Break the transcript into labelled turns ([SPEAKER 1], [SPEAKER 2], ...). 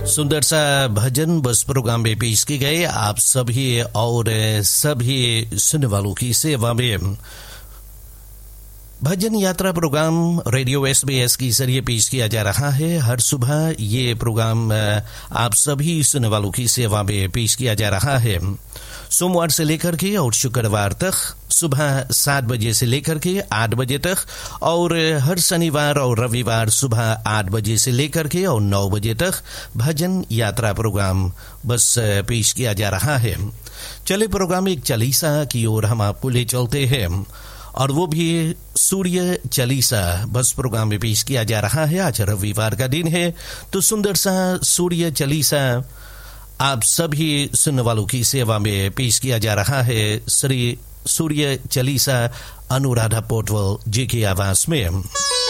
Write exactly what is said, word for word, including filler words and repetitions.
[SPEAKER 1] सुंदर सा भजन बस प्रोग्राम में पेश की गए आप सभी और सभी सुनने वालों की सेवा में। भजन यात्रा प्रोग्राम रेडियो एसबीएस के जरिए पेश किया जा रहा है। हर सुबह ये प्रोग्राम आप सभी सुनने वालों की सेवा में पेश किया जा रहा है। सोमवार से लेकर के और शुक्रवार तक सुबह सात बजे से लेकर के आठ बजे तक, और हर शनिवार और रविवार सुबह आठ बजे से लेकर के और नौ बजे तक भजन यात्रा प्रोग्राम बस पेश किया जा रहा है। चले प्रोग्राम एक चालीसा की ओर हम आपको ले चलते हैं, और वो भी सूर्य चालीसा बस प्रोग्राम में पेश किया जा रहा है। आज रविवार का दिन है, तो सुंदर सा सूर्य चालीसा आप सभी सुनने वालों की सेवा में पेश किया जा रहा है। श्री सूर्य चालीसा अनुराधा पोटवल जी की आवाज में।